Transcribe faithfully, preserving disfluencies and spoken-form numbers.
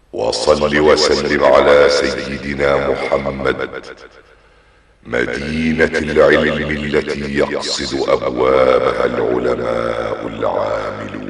وصل وسلم على سيدنا محمد، مدينة العلم التي يقصد أبوابها العلماء العاملون.